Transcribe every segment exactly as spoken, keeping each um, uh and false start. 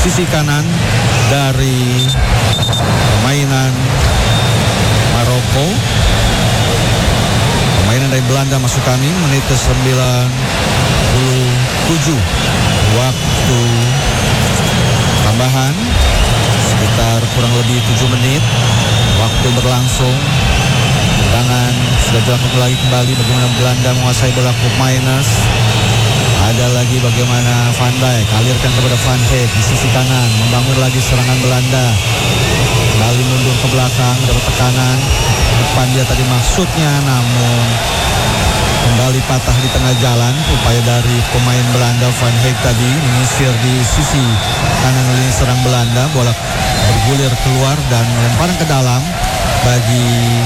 sisi kanan dari permainan Maroko. Permainan dari Belanda masuk kami menit ke sembilan puluh tujuh. Waktu tambahan sekitar kurang lebih tujuh menit. Waktu berlangsung. Tendangan sudah dilakukan lagi kembali bagaimana Belanda menguasai bola Koopmeiners. Ada lagi bagaimana Van Dijk alirkan kepada Van Heek di sisi kanan, membangun lagi serangan Belanda. Kembali mundur ke belakang, dapat tekanan depan dia tadi maksudnya, namun kembali patah di tengah jalan. Upaya dari pemain Belanda, Van Heek tadi menyisir di sisi kanan lini serang Belanda. Bola bergulir keluar dan lemparan ke dalam bagi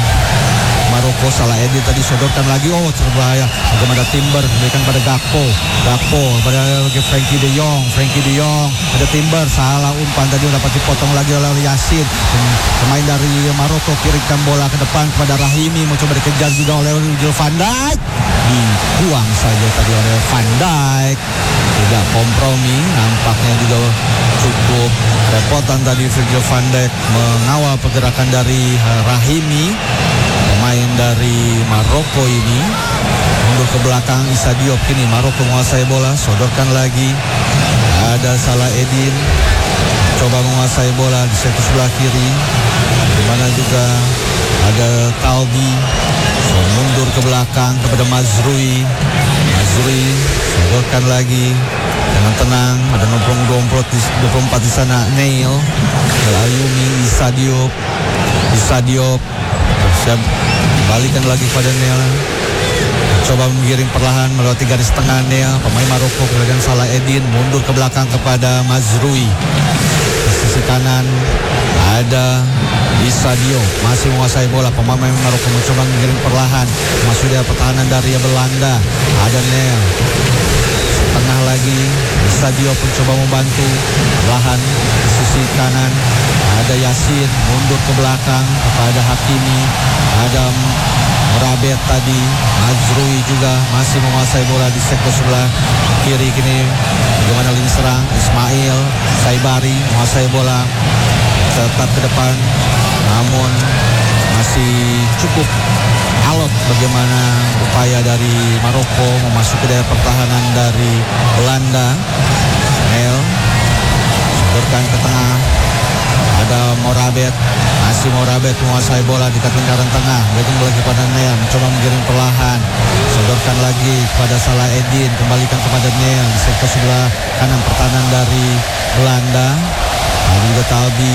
Maroko. Salah Edin tadi sodorkan lagi, oh berbahaya. Bagaimana Timber memberikan pada Gakpo, Gakpo pada Frankie De Jong, Frankie De Jong ada Timber, salah umpan tadi dapat dipotong lagi oleh Yasin. Pemain dari Maroko kirimkan bola ke depan kepada Rahimi, mau coba dikejar juga oleh Virgil van Dijk, dibuang saja tadi oleh Van Dijk. Tidak kompromi, nampaknya juga cukup repotan tadi Virgil van Dijk mengawal pergerakan dari Rahimi. Pemain dari Maroko ini mundur ke belakang, Issa Diop. Kini Maroko menguasai bola, sodorkan lagi. Ada Salah Edin coba menguasai bola di sektor sebelah kiri, di mana juga ada Talbi. So, mundur ke belakang kepada Mazrui. Mazrui sodorkan lagi dengan tenang. Ada nomor dua puluh empat di sana, Neil Ayumi, Issa Diop. Issa Diop siap balikan lagi kepada Neil, coba menggiring perlahan melewati garis tengah. Neil, pemain Maroko, kemudian Salah Edin mundur ke belakang kepada Mazrui. Di sisi kanan ada Issa Diop, masih menguasai bola. Pemain Maroko mencoba menggiring perlahan, masuk dia pertahanan dari Belanda. Ada Neil, tengah lagi Issa Diop mencoba membantu perlahan. Di sisi kanan ada Yasin mundur ke belakang kepada Hakimi. Ada Morabet tadi. Mazrui juga masih menguasai bola di sektor sebelah kiri. Kini bagaimana lini serang Ismail Saibari menguasai bola, tetap ke depan, namun masih cukup alot bagaimana upaya dari Maroko memasuki daerah pertahanan dari Belanda. Nel sodorkan ke tengah, ada Morabet, masih Morabet menguasai bola di lingkaran tengah. Berikan lagi kepada Nel, mencoba menggiring perlahan, sodorkan lagi kepada Salah Edin, kembalikan kepada Nel di sektor sebelah kanan pertahanan dari Belanda. Ada juga Talbi.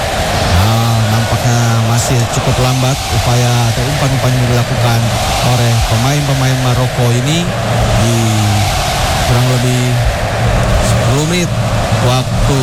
Nah, nampaknya masih cukup lambat upaya atau umpan-umpan yang dilakukan oleh pemain-pemain Maroko ini di kurang lebih sepuluh menit waktu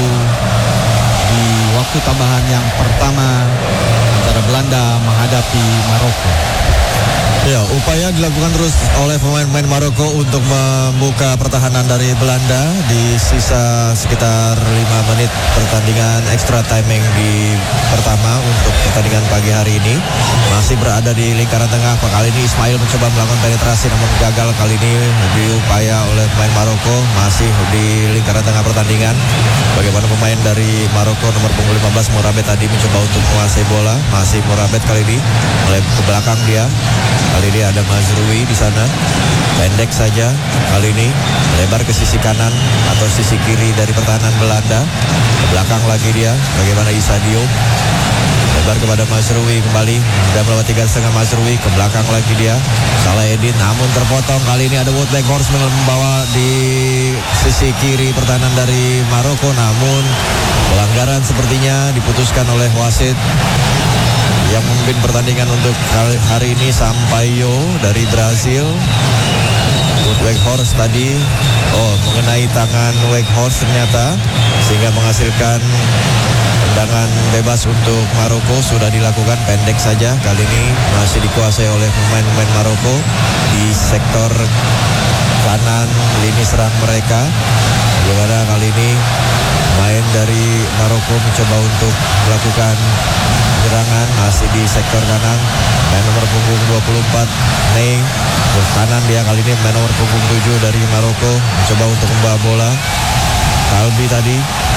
di waktu tambahan yang pertama antara Belanda menghadapi Maroko. Ya, upaya dilakukan terus oleh pemain-pemain Maroko untuk membuka pertahanan dari Belanda di sisa sekitar lima menit pertandingan extra timing di pertama untuk pertandingan pagi hari ini. Masih berada di lingkaran tengah. Kali ini Ismail mencoba melakukan penetrasi namun gagal. Kali ini diupaya oleh pemain Maroko, masih di lingkaran tengah pertandingan. Bagaimana pemain dari Maroko nomor punggung lima belas Morabet tadi mencoba untuk menguasai bola. Masih Morabet kali ini mulai ke belakang dia. Kali ini ada Mazrui di sana, pendek saja. Kali ini lebar ke sisi kanan atau sisi kiri dari pertahanan Belanda. Ke belakang lagi dia. Bagaimana Issa Diop lebar kepada Mazrui kembali. Sudah melewati garis tengah Mazrui, ke belakang lagi dia. Salah Edin namun terpotong. Kali ini ada Wout Weghorst membawa di sisi kiri pertahanan dari Maroko, namun pelanggaran sepertinya diputuskan oleh wasit yang memimpin pertandingan untuk hari ini, Sampaio dari Brazil. Wout Weghorst tadi, oh mengenai tangan Weghorst ternyata, sehingga menghasilkan tendangan bebas untuk Maroko. Sudah dilakukan, pendek saja. Kali ini masih dikuasai oleh pemain-pemain Maroko di sektor kanan lini serang mereka. Bagaimana kali ini main dari Maroko mencoba untuk melakukan serangan, masih di sektor kanan. Main nomor punggung dua puluh empat Ney ke kanan dia. Kali ini main nomor punggung tujuh dari Maroko mencoba untuk membawa bola. Talbi tadi